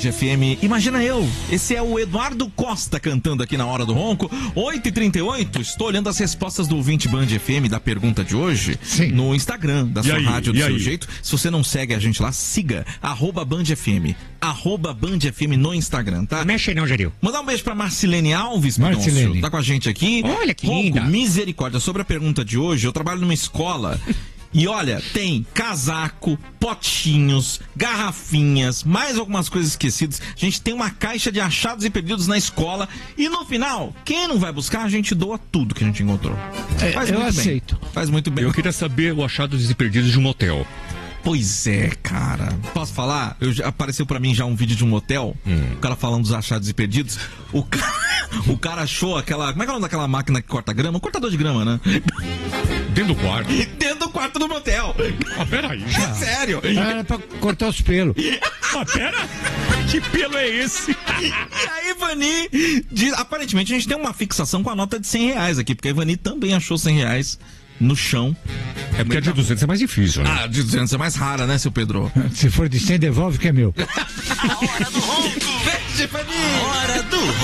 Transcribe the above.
FM. Imagina eu, esse é o Eduardo Costa cantando aqui na Hora do Ronco. 8h38, estou olhando as respostas do ouvinte Band FM da pergunta de hoje. Sim. No Instagram da sua rádio, do seu jeito. Se você não segue a gente lá, siga @BandFM. @BandFM no Instagram, tá? Mexe aí não, Geril. Mandar um beijo pra Marcilene Alves, Marcilene. tá com a gente aqui. Olha que Ronco, linda. misericórdia. Sobre a pergunta de hoje, eu trabalho numa escola e olha, tem casaco, potinhos, garrafinhas, mais algumas coisas esquecidas. A gente tem uma caixa de achados e perdidos na escola e no final, quem não vai buscar, a gente doa tudo que a gente encontrou. Eu aceito. Faz muito bem. Eu queria saber o achados e perdidos de um motel. Pois é, cara. Posso falar? Apareceu pra mim já um vídeo de um motel, o cara falando dos achados e perdidos. O cara achou aquela... Como é que é o nome daquela máquina que corta grama? Um cortador de grama, né? Dentro do quarto. Dentro do quarto do motel. Peraí. É sério. Era pra cortar os pelos. Pera. Que pelo é esse? E a Ivani... Aparentemente a gente tem uma fixação com a nota de R$100 aqui, porque a Ivani também achou R$100 no chão. É porque a de 200 é mais difícil, né? Ah, de 200 é mais rara, né, seu Pedro? Se for de 100, devolve que é meu. A Hora do Ronco. Beijo, Ivani! Hora do Ronco.